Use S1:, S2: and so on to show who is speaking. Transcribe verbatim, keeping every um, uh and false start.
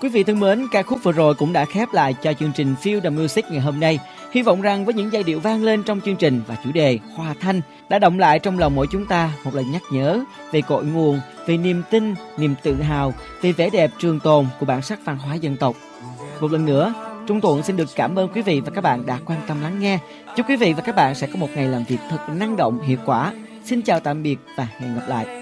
S1: Quý vị thân mến, ca khúc vừa rồi cũng đã khép lại cho chương trình Feel the Music ngày hôm nay. Hy vọng rằng với những giai điệu vang lên trong chương trình và chủ đề Hòa Thanh đã động lại trong lòng mỗi chúng ta một lời nhắc nhớ về cội nguồn, về niềm tin, niềm tự hào, về vẻ đẹp trường tồn của bản sắc văn hóa dân tộc. Một lần nữa, Trung Thuận xin được cảm ơn quý vị và các bạn đã quan tâm lắng nghe. Chúc quý vị và các bạn sẽ có một ngày làm việc thật năng động, hiệu quả. Xin chào tạm biệt và hẹn gặp lại.